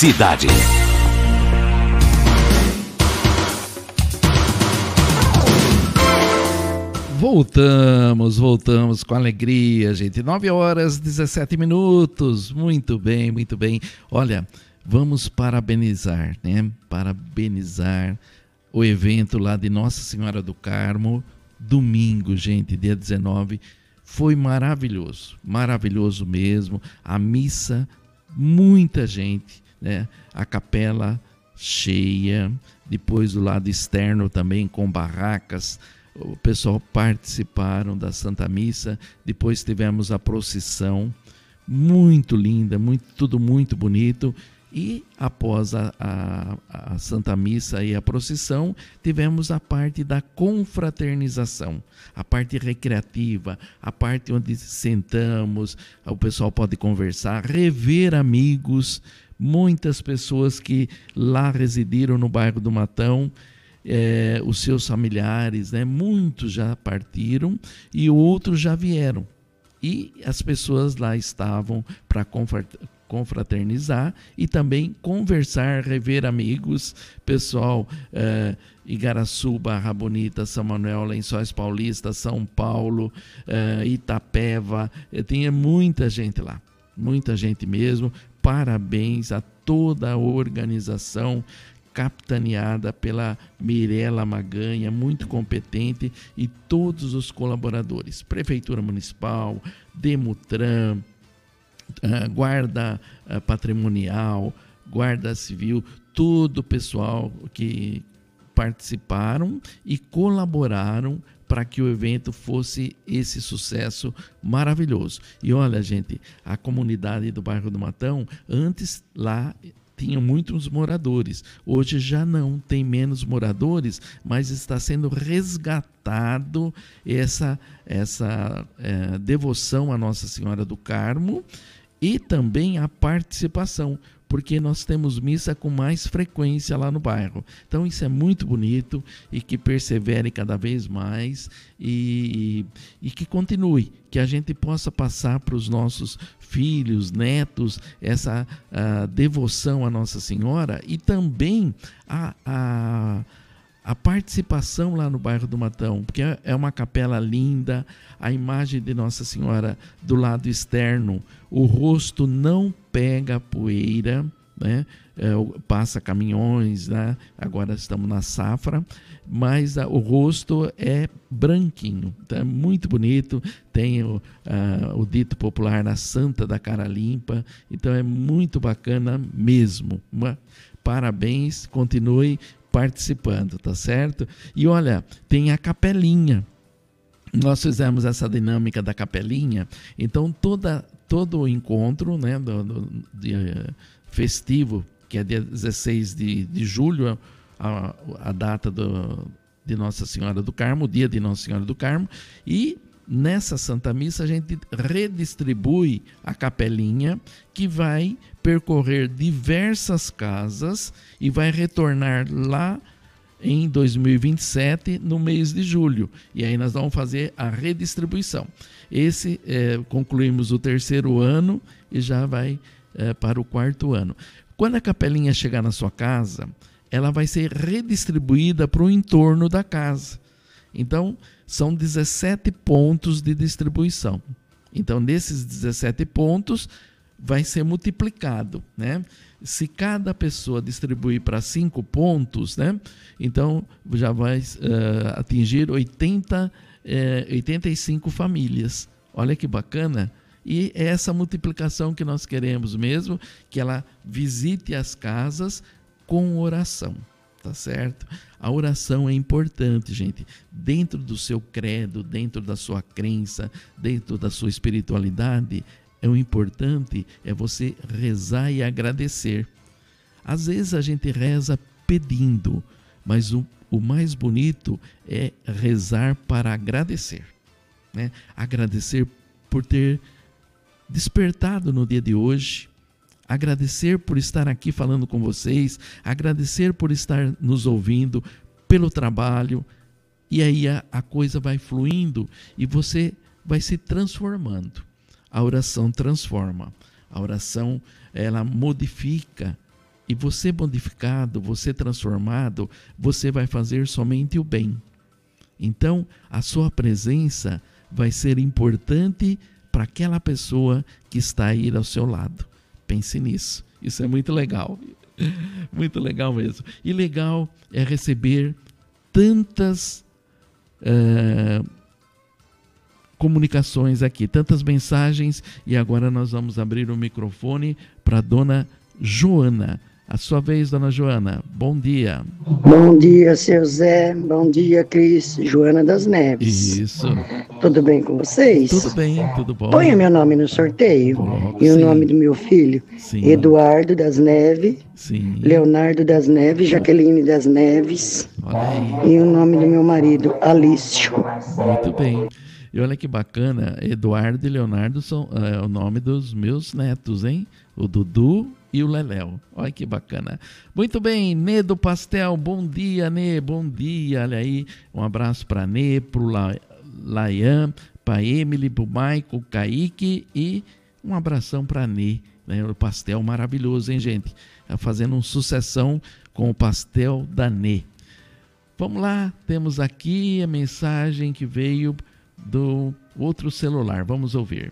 Cidade. Voltamos com alegria, gente. 9h17. Muito bem, muito bem. Olha, vamos parabenizar, né? Parabenizar o evento lá de Nossa Senhora do Carmo, domingo, gente, dia 19. Foi maravilhoso, maravilhoso mesmo. A missa, muita gente, né? A capela cheia, depois do lado externo também com barracas. O pessoal participaram da Santa Missa, depois tivemos a procissão, muito linda, tudo muito bonito, e após a Santa Missa e a procissão, tivemos a parte da confraternização, a parte recreativa, a parte onde sentamos, o pessoal pode conversar, rever amigos, muitas pessoas que lá residiram no bairro do Matão, os seus familiares, né? Muitos já partiram e outros já vieram. E as pessoas lá estavam para confraternizar e também conversar, rever amigos. Pessoal, Igaraçu, Barra Bonita, São Manuel, Lençóis Paulista, São Paulo, Itapeva, tinha muita gente lá, muita gente mesmo. Parabéns a toda a organização, capitaneada pela Mirela Maganha, muito competente, e todos os colaboradores, Prefeitura Municipal, Demutran, Guarda Patrimonial, Guarda Civil, todo o pessoal que participaram e colaboraram para que o evento fosse esse sucesso maravilhoso. E olha, gente, a comunidade do bairro do Matão, antes lá tinha muitos moradores, hoje já não, tem menos moradores, mas está sendo resgatado essa devoção à Nossa Senhora do Carmo e também a participação, porque nós temos missa com mais frequência lá no bairro. Então isso é muito bonito e que persevere cada vez mais e que continue, que a gente possa passar para os nossos filhos, netos, essa devoção à Nossa Senhora e também a participação lá no bairro do Matão, porque é uma capela linda, a imagem de Nossa Senhora do lado externo, o rosto não pega poeira, né? Passa caminhões, né? Agora estamos na safra, mas o rosto é branquinho, então é muito bonito, tem o dito popular na Santa da Cara Limpa, então é muito bacana mesmo. Parabéns, continue participando, tá certo? E olha, tem a capelinha. Nós fizemos essa dinâmica da capelinha, então todo o encontro, né, festivo, que é dia 16 de julho, a data de Nossa Senhora do Carmo, o dia de Nossa Senhora do Carmo, e nessa Santa Missa a gente redistribui a capelinha, que vai percorrer diversas casas e vai retornar lá em 2027, no mês de julho. E aí nós vamos fazer a redistribuição. Concluímos o 3º ano e já vai para o 4º ano. Quando a capelinha chegar na sua casa, ela vai ser redistribuída para o entorno da casa. Então, são 17 pontos de distribuição. Então, nesses 17 pontos, vai ser multiplicado, né? Se cada pessoa distribuir para 5 pontos, né? Então, já vai atingir 85 famílias. Olha que bacana! E é essa multiplicação que nós queremos mesmo, que ela visite as casas com oração. Tá certo? A oração é importante, gente. Dentro do seu credo, dentro da sua crença, dentro da sua espiritualidade, o importante é você rezar e agradecer. Às vezes a gente reza pedindo, mas o mais bonito é rezar para agradecer, né? Agradecer por ter despertado no dia de hoje, agradecer por estar aqui falando com vocês, agradecer por estar nos ouvindo, pelo trabalho, e aí a coisa vai fluindo e você vai se transformando. A oração transforma, a oração ela modifica E você modificado, você transformado, você vai fazer somente o bem. Então, a sua presença vai ser importante para aquela pessoa que está aí ao seu lado. Pense nisso. Isso é muito legal. Muito legal mesmo. E legal é receber tantas comunicações aqui, tantas mensagens. E agora nós vamos abrir o microfone para a dona Joana. A sua vez, dona Joana. Bom dia. Bom dia, seu Zé. Bom dia, Cris. Joana das Neves. Isso. Tudo bem com vocês? Tudo bem, tudo bom. Ponha meu nome no sorteio. Coloco, e o sim. nome do meu filho. Sim. Eduardo das Neves. Sim. Leonardo das Neves. Jaqueline das Neves. Olha aí. E o nome do meu marido, Alício. Muito bem. E olha que bacana, Eduardo e Leonardo são o nome dos meus netos, hein? O Dudu e o Leléu. Olha que bacana. Muito bem, Nê do Pastel, bom dia, Nê, bom dia. Olha aí, um abraço para Nê, para o Laian, para Emily, para o Maico, Kaique e um abração para Nê. Né? O pastel maravilhoso, hein, gente? Fazendo uma sucessão com o pastel da Nê. Vamos lá, temos aqui a mensagem que veio do outro celular. Vamos ouvir.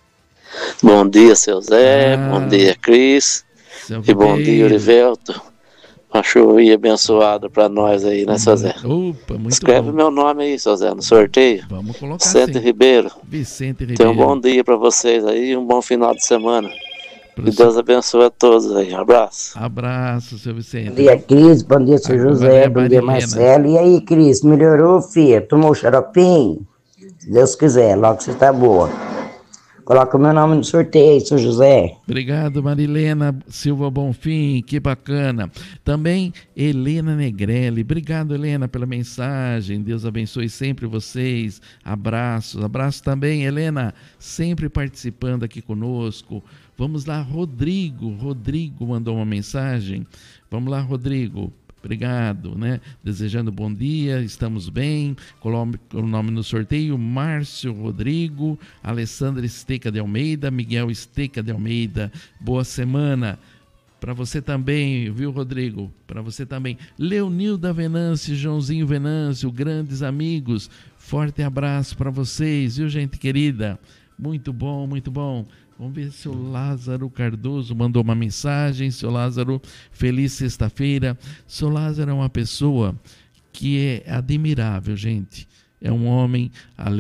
Bom dia, seu Zé. Bom dia, Cris. E bom dia, Orivelto. Uma chuvinha abençoada para nós aí, né, seu Zé? Opa, muito Escreve bom. meu nome aí, seu Zé, no sorteio. Vamos colocar Vicente sim. Ribeiro. Vicente Ribeiro. Tenha um bom dia para vocês aí e um bom final de semana. Que Deus abençoe a todos aí. Um abraço. Abraço, seu Vicente. Bom dia, Cris. Bom dia, seu José. Bom dia, Marcelo. E aí, Cris, melhorou, filha? Tomou xaropinho? Se Deus quiser, logo você tá boa. Coloca o meu nome no sorteio, seu José. Obrigado, Marilena Silva Bonfim, que bacana. Também Helena Negrelli. Obrigado, Helena, pela mensagem. Deus abençoe sempre vocês. Abraços. Abraço também, Helena, sempre participando aqui conosco. Vamos lá, Rodrigo. Rodrigo mandou uma mensagem. Vamos lá, Rodrigo. Obrigado, né? Desejando bom dia, estamos bem. Coloque o nome no sorteio: Márcio Rodrigo, Alessandra Esteca de Almeida, Miguel Esteca de Almeida. Boa semana para você também, viu, Rodrigo? Para você também. Leonilda Venâncio, Joãozinho Venâncio, grandes amigos. Forte abraço para vocês, viu, gente querida? Muito bom, muito bom. Vamos ver se o Lázaro Cardoso mandou uma mensagem. Seu Lázaro, feliz sexta-feira. Seu Lázaro é uma pessoa que é admirável, gente. É um homem,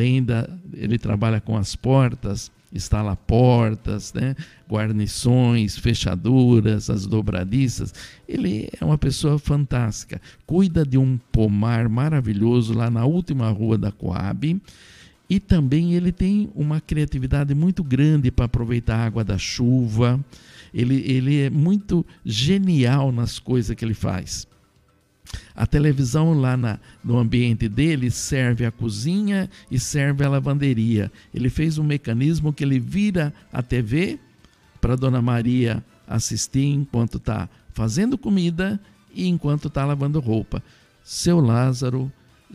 ele trabalha com as portas, instala portas, né? Guarnições, fechaduras, as dobradiças. Ele é uma pessoa fantástica. Cuida de um pomar maravilhoso lá na última rua da Coab. E também ele tem uma criatividade muito grande para aproveitar a água da chuva. Ele é muito genial nas coisas que ele faz. A televisão lá no ambiente dele serve a cozinha e serve a lavanderia. Ele fez um mecanismo que ele vira a TV para a Dona Maria assistir enquanto está fazendo comida e enquanto está lavando roupa. Seu Lázaro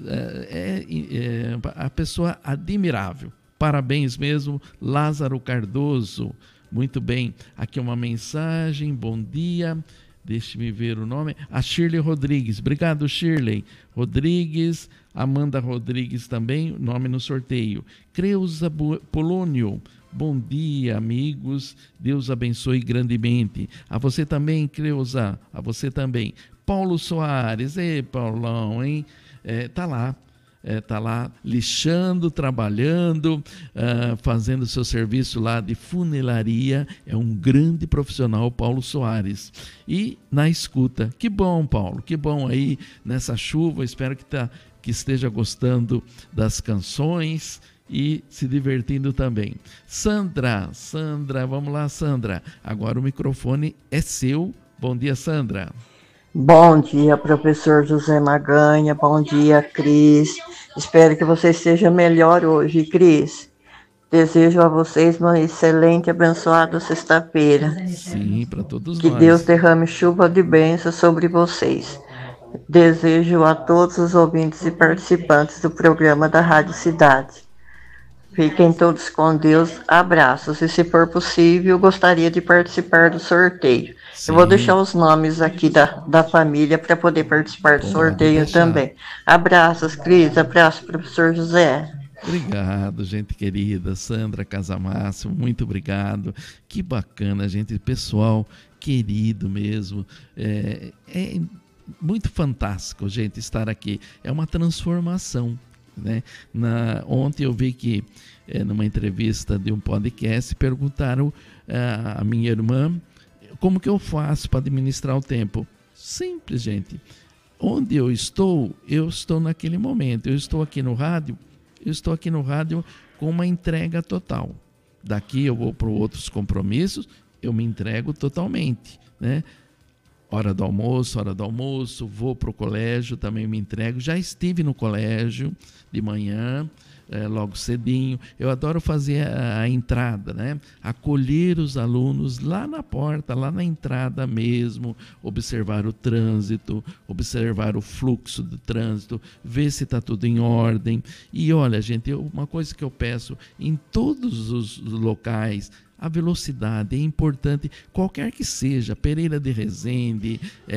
é a pessoa admirável. Parabéns mesmo, Lázaro Cardoso. Muito bem. Aqui uma mensagem. Bom dia. Deixe-me ver o nome. A Shirley Rodrigues. Obrigado, Shirley Rodrigues. Amanda Rodrigues também. Nome no sorteio. Creuza Polônio. Bom dia, amigos. Deus abençoe grandemente. A você também, Creuza. A você também. Paulo Soares. Ei, Paulão, hein? Tá lá lixando, trabalhando, fazendo seu serviço lá de funilaria. É um grande profissional, Paulo Soares. E na escuta. Que bom, Paulo, que bom aí nessa chuva. Espero que esteja gostando das canções e se divertindo também. Sandra, vamos lá, Sandra. Agora o microfone é seu. Bom dia, Sandra. Bom dia, professor José Maganha. Bom dia, Cris. Espero que você esteja melhor hoje, Cris. Desejo a vocês uma excelente e abençoada sexta-feira. Sim, para todos nós. Que Deus derrame chuva de bênçãos sobre vocês. Desejo a todos os ouvintes e participantes do programa da Rádio Cidade Fiquem todos com Deus. Abraços. E se for possível, gostaria de participar do sorteio. Sim. Eu vou deixar os nomes aqui da família para poder participar do sorteio também. Abraços, Cris. Abraço, professor José. Obrigado, gente querida. Sandra Casamáximo, muito obrigado. Que bacana, gente. Pessoal querido mesmo. É muito fantástico, gente, estar aqui. É uma transformação, né? Ontem eu vi que, numa entrevista de um podcast, perguntaram à minha irmã como que eu faço para administrar o tempo. Simples, gente. Onde eu estou naquele momento. Eu estou aqui no rádio com uma entrega total. Daqui eu vou para outros compromissos, eu me entrego totalmente, né? Hora do almoço, vou para o colégio, também me entrego. Já estive no colégio de manhã, logo cedinho. Eu adoro fazer a entrada, né? Acolher os alunos lá na porta, lá na entrada mesmo, observar o trânsito, observar o fluxo do trânsito, ver se está tudo em ordem. E olha, gente, uma coisa que eu peço em todos os locais, a velocidade é importante, qualquer que seja, Pereira de Resende,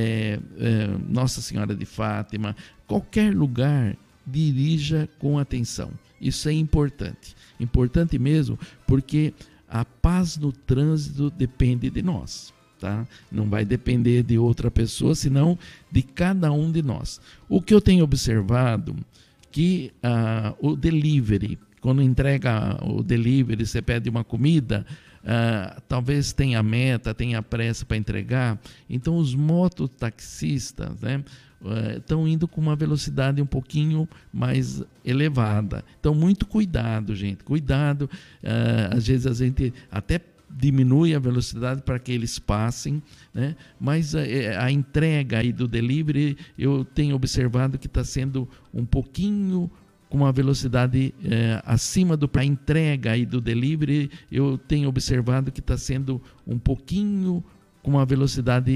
Nossa Senhora de Fátima, qualquer lugar, dirija com atenção. Isso é importante mesmo, porque a paz no trânsito depende de nós, tá? Não vai depender de outra pessoa, senão de cada um de nós. O que eu tenho observado, que o delivery, quando entrega o delivery, você pede uma comida, talvez tenha meta, tenha pressa para entregar, então os mototaxistas, né, estão indo com uma velocidade um pouquinho mais elevada. Então, muito cuidado, gente, cuidado. Às vezes a gente até diminui a velocidade para que eles passem, né? Mas a entrega aí do delivery, eu tenho observado que está sendo um pouquinho com uma velocidade acima a entrega aí do delivery, eu tenho observado que está sendo um pouquinho com uma velocidade